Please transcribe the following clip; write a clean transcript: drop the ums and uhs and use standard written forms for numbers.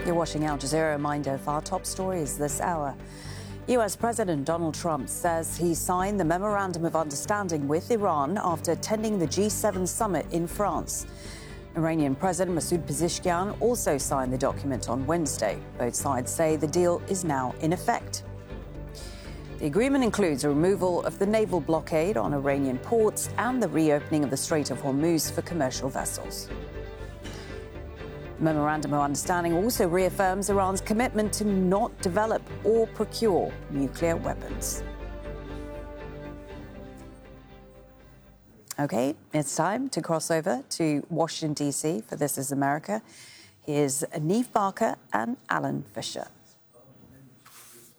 You're watching Al Jazeera. Reminder of our top stories this hour. US President Donald Trump says he signed the Memorandum of Understanding with Iran after attending the G7 summit in France. Iranian President Masoud Pezeshkian also signed the document on Wednesday. Both sides say the deal is now in effect. The agreement includes a removal of the naval blockade on Iranian ports and the reopening of the Strait of Hormuz for commercial vessels. The Memorandum of Understanding also reaffirms Iran's commitment to not develop or procure nuclear weapons. OK, it's time to cross over to Washington, D.C. for This Is America. Here's Niamh Barker and Alan Fisher.